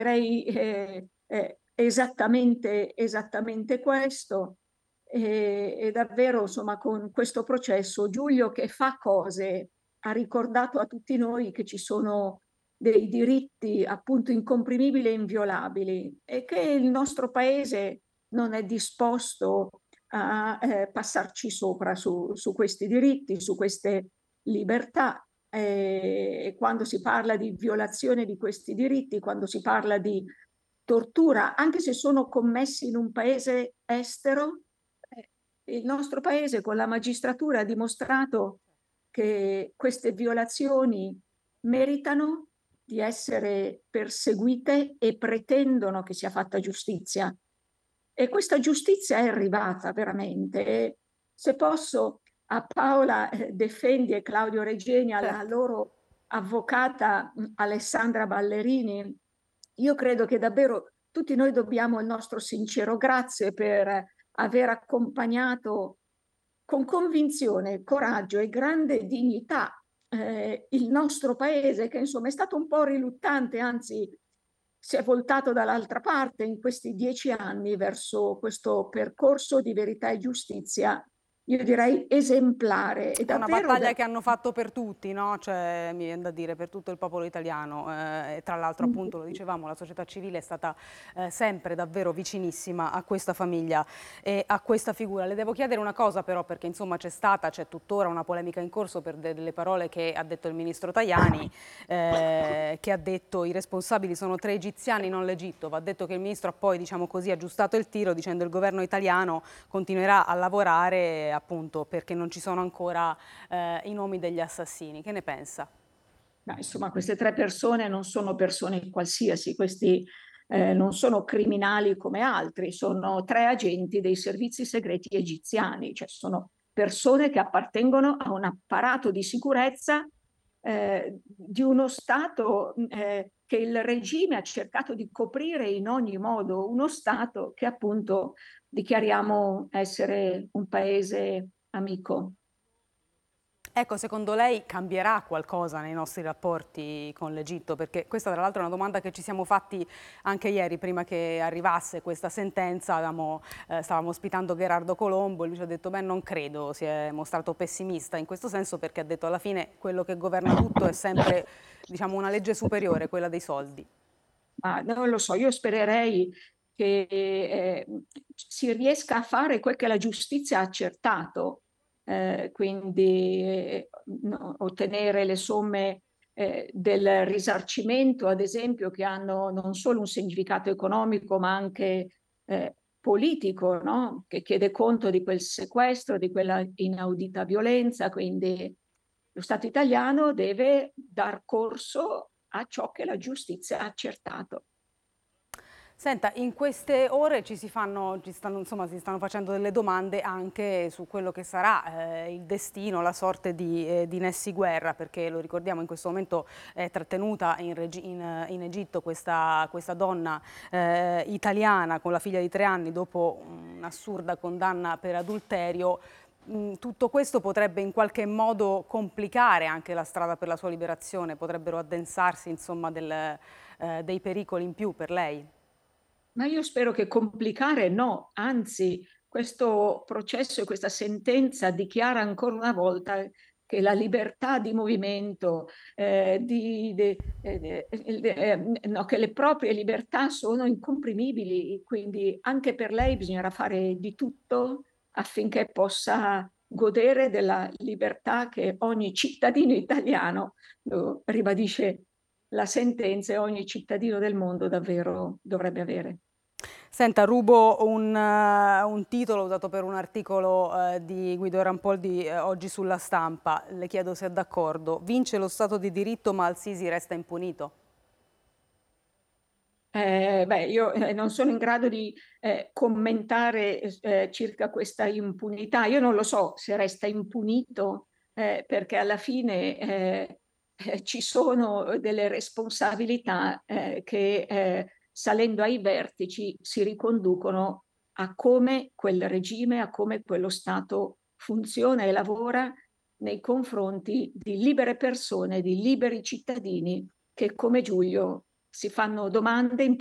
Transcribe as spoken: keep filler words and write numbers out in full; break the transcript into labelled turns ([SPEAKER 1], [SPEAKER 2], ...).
[SPEAKER 1] direi eh, eh, esattamente, esattamente questo. E, e davvero, insomma, con questo processo, Giulio che fa cose, ha ricordato a tutti noi che ci sono dei diritti appunto incomprimibili e inviolabili e che il nostro paese non è disposto a eh, passarci sopra su, su questi diritti, su queste libertà. Eh, E quando si parla di violazione di questi diritti, quando si parla di tortura, anche se sono commessi in un paese estero, eh, il nostro paese con la magistratura ha dimostrato che queste violazioni meritano di essere perseguite e pretendono che sia fatta giustizia. E questa giustizia è arrivata veramente. E se posso, a Paola eh, De Fendi e Claudio Regeni, alla
[SPEAKER 2] Certo.
[SPEAKER 1] loro avvocata mh, Alessandra Ballerini, io credo che davvero tutti noi dobbiamo il nostro sincero grazie per aver accompagnato con convinzione, coraggio e grande dignità eh, il nostro paese, che insomma è stato un po' riluttante, anzi si è voltato dall'altra parte in questi dieci anni verso questo percorso di verità e giustizia, io direi esemplare e
[SPEAKER 2] È una
[SPEAKER 1] davvero
[SPEAKER 2] battaglia
[SPEAKER 1] da...
[SPEAKER 2] che hanno fatto per tutti, no? Cioè, mi viene da dire, per tutto il popolo italiano. Eh, e tra l'altro, appunto, lo dicevamo, la società civile è stata eh, sempre davvero vicinissima a questa famiglia e a questa figura. Le devo chiedere una cosa però, perché insomma c'è stata, c'è tuttora una polemica in corso per de- delle parole che ha detto il ministro Tajani, eh, che ha detto i responsabili sono tre egiziani, non l'Egitto. Va detto che il ministro ha poi, diciamo così, aggiustato il tiro dicendo il governo italiano continuerà a lavorare appunto perché non ci sono ancora eh, i nomi degli assassini. Che ne pensa?
[SPEAKER 1] No, insomma, queste tre persone non sono persone qualsiasi, questi eh, non sono criminali come altri, sono tre agenti dei servizi segreti egiziani, cioè sono persone che appartengono a un apparato di sicurezza eh, di uno Stato eh, che il regime ha cercato di coprire in ogni modo, uno Stato che appunto dichiariamo essere un paese amico.
[SPEAKER 2] Ecco, secondo lei cambierà qualcosa nei nostri rapporti con l'Egitto? Perché questa tra l'altro è una domanda che ci siamo fatti anche ieri, prima che arrivasse questa sentenza, avevamo, eh, stavamo ospitando Gerardo Colombo e lui ci ha detto, beh non credo, si è mostrato pessimista in questo senso perché ha detto alla fine quello che governa tutto è sempre, diciamo, una legge superiore, quella dei soldi.
[SPEAKER 1] Ma non lo so, io spererei che eh, si riesca a fare quel che la giustizia ha accertato, eh, quindi eh, no, ottenere le somme eh, del risarcimento, ad esempio, che hanno non solo un significato economico, ma anche eh, politico, no? Che chiede conto di quel sequestro, di quella inaudita violenza. Quindi lo Stato italiano deve dar corso a ciò che la giustizia ha accertato.
[SPEAKER 2] Senta, in queste ore ci si fanno, ci stanno, insomma, si stanno facendo delle domande anche su quello che sarà eh, il destino, la sorte di, eh, di Nessy Guerra, perché lo ricordiamo in questo momento è trattenuta in, regi- in, in Egitto questa, questa donna eh, italiana con la figlia di tre anni dopo un'assurda condanna per adulterio. Mm, Tutto questo potrebbe in qualche modo complicare anche la strada per la sua liberazione, potrebbero addensarsi insomma del, eh, dei pericoli in più per lei.
[SPEAKER 1] Ma io spero che complicare no, anzi, questo processo e questa sentenza dichiara ancora una volta che la libertà di movimento, eh, di, de- eh, eh, eh, no, che le proprie libertà sono incomprimibili, quindi anche per lei bisognerà fare di tutto affinché possa godere della libertà che ogni cittadino italiano, lo ribadisce la sentenza, e ogni cittadino del mondo davvero dovrebbe avere.
[SPEAKER 2] Senta, rubo un, eh, un titolo usato per un articolo eh, di Guido Rampoldi eh, oggi sulla Stampa. Le chiedo se è d'accordo. Vince lo Stato di diritto, ma Al-Sisi resta impunito.
[SPEAKER 1] Eh, beh, io eh, non sono in grado di eh, commentare eh, circa questa impunità. Io non lo so se resta impunito, eh, perché alla fine eh, eh, ci sono delle responsabilità eh, che eh, salendo ai vertici si riconducono a come quel regime, a come quello Stato funziona e lavora nei confronti di libere persone, di liberi cittadini che come Giulio si fanno domande